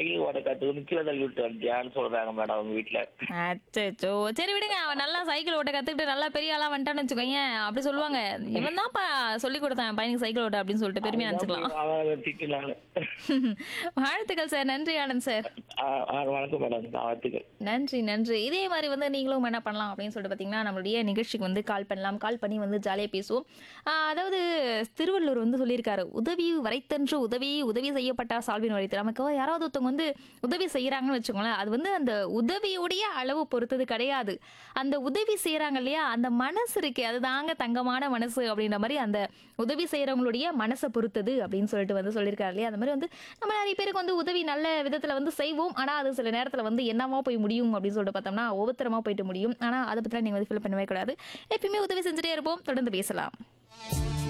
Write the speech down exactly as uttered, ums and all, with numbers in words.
Cycle ஓட்ட கத்துக்கணும் கீழே தள்ளி விட்டு வந்துட்டியான்னு சொல்றாங்க மேடம் அவங்க வீட்டுல. அச்சச்சோ! சரி விடுங்க. அவன் நல்லா சைக்கிள் ஓட்ட கத்துக்கிட்டு நல்லா பெரிய ஆளா வந்துட்டான்னு வச்சுக்கோயேன். அப்படி சொல்லுவாங்க. "இவன் தான்ப்பா சொல்லிக் குடுத்தான் என் பையனுக்கு சைக்கிள் ஓட்ட" அப்படின்னு சொல்லிட்டு பெருமையா அதுதான் போய் நெனச்சுக்கலாம். அவனை திட்டு நானு. வாழ்த்துக்கள் சார். நன்றி ஆனந்த் சார். ஆ, ஆ, வணக்கம் மேடம். வாழ்த்துக்கள். நன்றி, நன்றி. இதே மாரி வந்து நீங்களும் என்ன பண்ணலாம் அப்படின்னு சொல்லிட்டு பார்த்தீங்கன்னா, நம்மளுடைய நிகழ்ச்சிக்கு வந்து கால் பண்ணலாம். கால் பண்ணி வந்து ஜாலியா பேசுவோம். ஆ அதாவது திருவள்ளுவர் வந்து சொல்லியிருக்காரு, "உதவி வரைத்தன்று உதவி, உதவி செய்யப்பட்டார் சால்வின் உரைத்து." நமக்கு யாராவது ஒருத்தவங்க வந்து உதவி செய்றாங்கன்னு வச்சுக்கோங்களேன், அது வந்து அந்த உதவியுடைய அளவு பொறுத்தது கிடையாது. அந்த உதவி செய்றாங்க இல்லையா, அந்த மனசு இருக்கே, அதுதாங்க தங்கமான மனசு அப்படின்ற மாரி அந்த உதவி செய்றவங்களுடைய மனச பொறுத்தது அப்படின்னு சொல்லிட்டு வந்து சொல்லியிருக்காரு இல்லையா? அந்த மாரி வந்து நம்ம நெறைய பேருக்கு வந்து உதவி நல்ல விதத்துல வந்து செய்வோம். ஆனா, அது சில நேரத்துல வந்து என்னவா போய் முடியும் அப்படின்னு சொல்லிட்டு பார்த்தோம்னா, உபத்திரமா போயிட்டு முடியும். ஆனா, அத பத்திலாம் நீங்க வந்து ஃபீல் பண்ணவே கூடாது. எப்பயுமே உதவி செஞ்சுட்டே இருப்போம். தொடர்ந்து பேசலாம்.